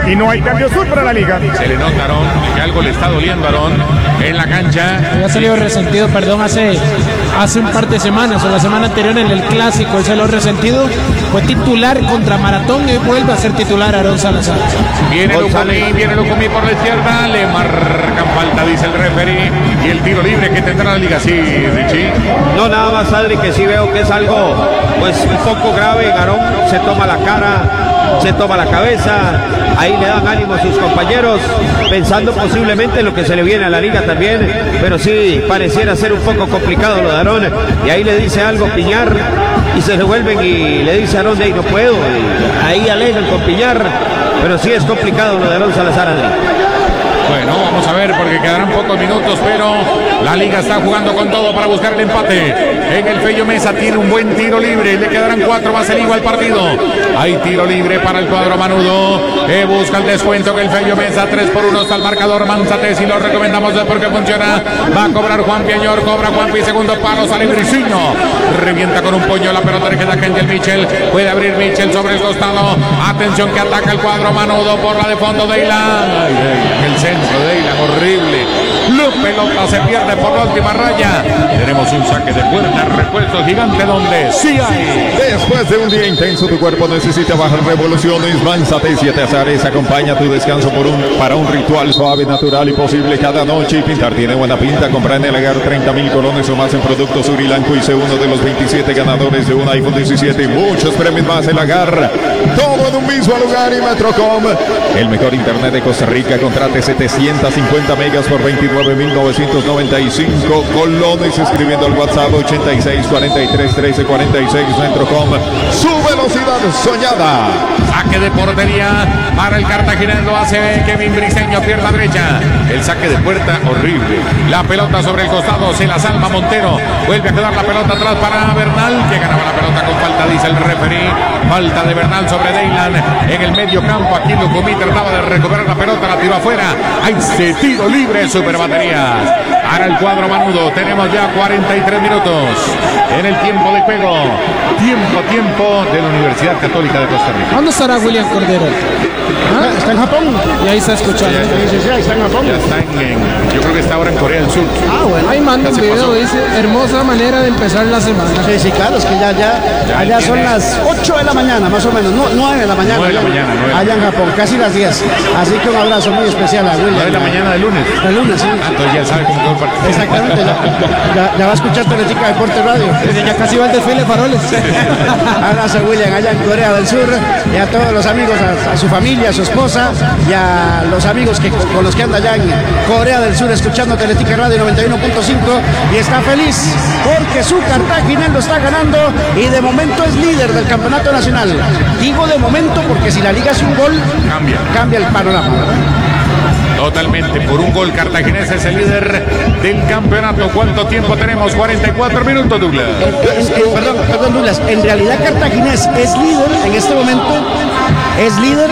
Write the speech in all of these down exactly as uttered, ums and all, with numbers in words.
y no hay cambio sur para la liga. Se le nota, Aarón, que algo le está doliendo a Aarón en la cancha. Había salido resentido, perdón, hace, hace un par de semanas o la semana anterior en el clásico. Él se lo resentido. Fue titular contra Maratón y vuelve a ser titular Aarón Salazar. Viene Lucumí, viene Lucumí por la izquierda. Le marcan falta, dice el referee. Y el tiro libre que tendrá la liga, sí, Richie. No, nada más, Adri, que sí veo que es algo pues un poco grave. Aarón se toma la cara, se toma la cabeza, ahí le dan ánimo a sus compañeros, pensando posiblemente en lo que se le viene a la liga también, pero sí pareciera ser un poco complicado lo de Aarón, y ahí le dice algo Piñar, y se revuelven y le dice a Aarón de ahí no puedo, y ahí alegan con Piñar, pero sí es complicado lo de Aarón Salazar, Adri. Bueno, vamos a ver porque quedarán pocos minutos, pero la liga está jugando con todo para buscar el empate. En el Fello Mesa tiene un buen tiro libre, le quedarán cuatro, va a ser igual partido. Hay tiro libre para el cuadro manudo, que busca el descuento que el Fello Mesa, tres por uno está el marcador. Manzate, si lo recomendamos porque funciona. Va a cobrar Juan Piñor, cobra Juanpi, segundo palo, sale Briceño. Revienta con un puño la pelota, que da Angel Michel. Puede abrir Michel sobre el costado. Atención que ataca el cuadro manudo por la de fondo de Ilan. El centro de Ilan, horrible. La pelota se pierde por la última raya. Tenemos un saque de puerta, repuesto gigante donde sí hay. Después de un día intenso, tu cuerpo necesita bajar revoluciones. Manzate siete azares acompaña tu descanso por un, para un ritual suave, natural y posible cada noche. Y pintar tiene buena pinta. Compra en el Agar treinta mil colones o más en productos Urilanco y sé uno de los veintisiete ganadores de un iPhone diecisiete y muchos premios más. El Agar, todo en un mismo lugar. Y Metrocom, el mejor internet de Costa Rica. Contrate setecientos cincuenta megas por veintinueve mil novecientos noventa y cinco colones, escribiendo al WhatsApp ochenta y seis cuarenta y tres trece cuarenta y seis. Metrocom, su velocidad soñada. Saque de portería para el cartaginés, lo hace Kevin Briceño, pierna derecha. El saque de puerta horrible. La pelota sobre el costado, se la salva Montero. Vuelve a quedar la pelota atrás para Bernal, que ganaba la pelota con falta, dice el referee. Falta de Bernal sobre Daylan en el medio campo. Aquí Lucumí trataba de recuperar la pelota, la tiró afuera. Hay ese tiro libre, super baterías. Para el cuadro manudo, tenemos ya cuarenta y tres minutos en el tiempo de juego. Tiempo, tiempo de la Universidad Católica de Costa Rica. ¿Dónde estará William Cordero? ¿Ah? Está en Japón. Y ahí está escuchando. Sí, sí, sí, ahí está en Japón. Ya está en, yo creo que está ahora en Corea del Sur. Ah, bueno. Ahí manda un video, dice, hermosa manera de empezar la semana. Sí, sí, claro, es que ya, ya, Ya allá tiene- son las ocho de la mañana, más o menos, no, nueve de la mañana. nueve de la allá- mañana, nueve. Allá en Japón, casi las diez. Así que un abrazo muy especial a William. nueve de la mañana de lunes. De lunes, sí. Ah, entonces ya sabe cómo quedó el partido. Exactamente, ya, ya, ya va a escuchar Teletica Deporte Radio. Ya casi va el desfile faroles. Abrazo a William allá en Corea del Sur y a todos los amigos, a, a su familia, a su esposa y a los amigos que, con los que anda allá en Corea del Sur escuchando Teletica Radio noventa y uno punto cinco y está feliz porque su Cartaginés lo está ganando y de momento es líder del campeonato nacional. Digo de momento porque si la liga hace un gol, Cambia. cambia el panorama, ¿verdad? Totalmente, por un gol Cartaginés es el líder del campeonato. ¿Cuánto tiempo tenemos? cuarenta y cuatro minutos, Douglas. En- en- perdón, perdón, Douglas. En realidad Cartaginés es líder en este momento, es líder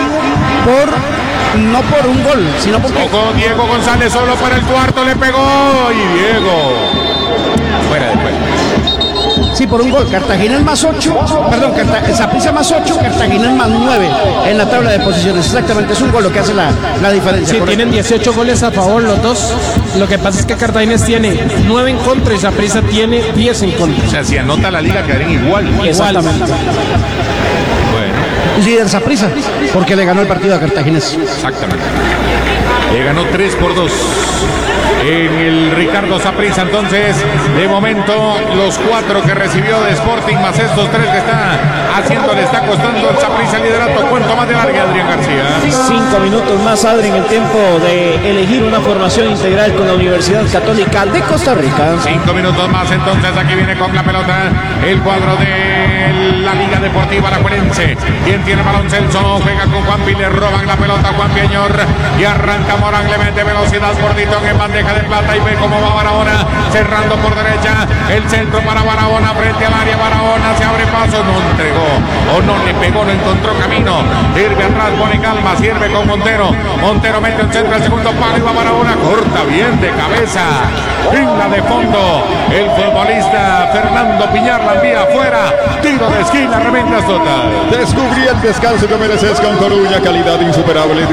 por no por un gol, sino porque Tocó Diego González solo para el cuarto, le pegó y Diego fuera de juego. sí, por un gol. Cartaginés más ocho, perdón, Carta- Saprissa más ocho, Cartaginés más nueve en la tabla de posiciones. Exactamente, es un gol lo que hace la, la diferencia. Sí, correcto. tienen dieciocho goles a favor los dos. Lo que pasa es que Cartaginés tiene nueve en contra y Saprissa tiene diez en contra. O sea, si anota la liga quedarían igual. Exactamente. Bueno, Y líder Saprissa, porque le ganó el partido a Cartaginés. exactamente. Le ganó tres por dos en el Ricardo Saprissa. Entonces, de momento, los cuatro que recibió de Sporting más estos tres que está haciendo, le está costando el Saprissa el liderato. ¿Cuánto más de larga, Adrián García? Cinco minutos más, Adri, en el tiempo de elegir una formación integral con la Universidad Católica de Costa Rica. Cinco minutos más, entonces aquí viene con la pelota el cuadro de la Liga Deportiva Alajuelense. Quien tiene el balón, Celso, juega con Juanpi, le roban la pelota a Juan Piñor y arranca Morán, le mete velocidad por Ditón en bandeja de plata y ve cómo va Barahona, cerrando por derecha, el centro para Barahona, frente al área, Barahona se abre paso, no entregó, o no le pegó, no encontró camino, sirve atrás, pone calma, sirve con Montero, Montero mete un centro al segundo palo y va Barahona, corta bien de cabeza, en la de fondo, el futbolista Fernando Piñar la envía afuera, tiro de esquina, reventas total. Descubrí el descanso que mereces con Coruña, calidad insuperable.